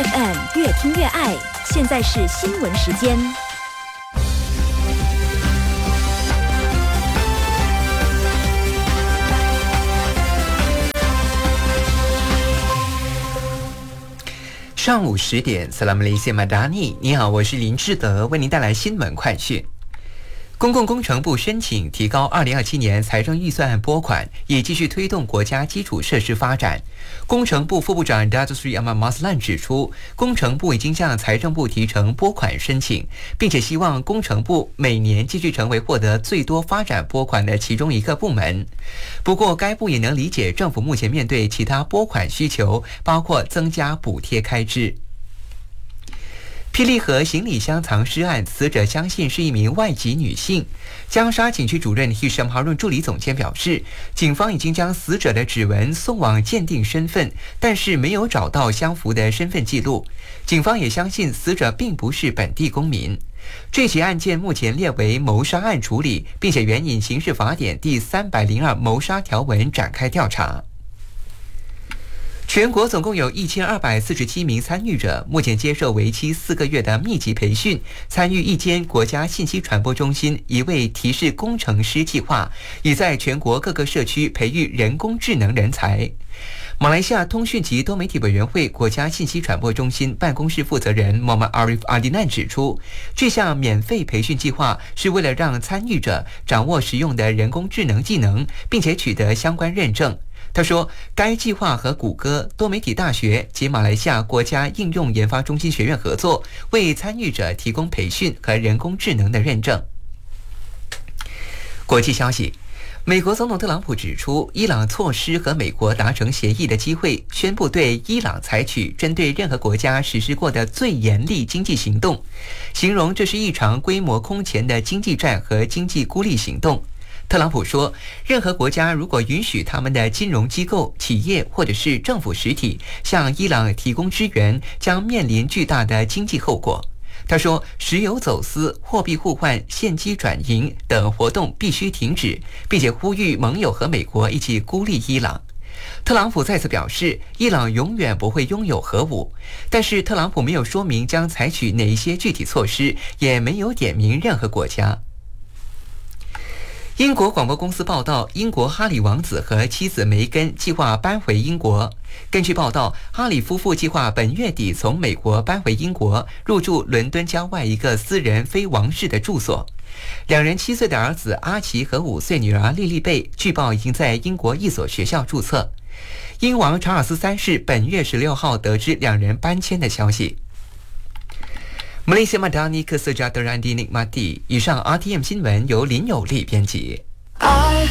FM 越听越爱，现在是新闻时间。 上午10点 Salam Malaysia Madani， 你好，我是林志德，为您带来新闻快讯。公共工程部申请提高2027年财政预算案拨款，以继续推动国家基础设施发展。工程部副部长 Datuk Seri Ahmad Maslan 指出，工程部已经向财政部提呈拨款申请，并且希望工程部每年继续成为获得最多发展拨款的其中一个部门。不过，该部也能理解政府目前面对其他拨款需求，包括增加补贴开支。霹雳河行李箱藏尸案，死者相信是一名外籍女性。江沙警区主任 Hisham Harun 助理总监表示，警方已经将死者的指纹送往鉴定身份，但是没有找到相符的身份记录。警方也相信死者并不是本地公民。这起案件目前列为谋杀案处理，并且援引刑事法典第302谋杀条文展开调查。全国总共有1247名参与者，目前接受为期4个月的密集培训，参与一间国家信息传播中心一位提示工程师计划，已在全国各个社区培育人工智能人才。马来西亚通讯及多媒体委员会国家信息传播中心办公室负责人 Muhammad Arif Adinan 指出，这项免费培训计划是为了让参与者掌握实用的人工智能技能，并且取得相关认证。他说，该计划和谷歌、多媒体大学及马来西亚国家应用研发中心学院合作，为参与者提供培训和人工智能的认证。国际消息，美国总统特朗普指出，伊朗错失和美国达成协议的机会，宣布对伊朗采取针对任何国家实施过的最严厉经济行动，形容这是一场规模空前的经济战和经济孤立行动。特朗普说，任何国家如果允许他们的金融机构、企业或者是政府实体向伊朗提供支援，将面临巨大的经济后果。他说，石油走私、货币互换、现金转移等活动必须停止，并且呼吁盟友和美国一起孤立伊朗。特朗普再次表示，伊朗永远不会拥有核武，但是特朗普没有说明将采取哪一些具体措施，也没有点名任何国家。英国广播公司报道，英国哈里王子和妻子梅根计划搬回英国。根据报道，哈里夫妇计划本月底从美国搬回英国，入住伦敦郊外一个私人非王室的住所。两人7岁的儿子阿奇和5岁女儿莉莉贝，据报已经在英国一所学校注册。英王查尔斯3世本月16号得知两人搬迁的消息。Malaysia Madani Kesejahteraan dinikmati。以上 RTM 新闻由林有利编辑。 爱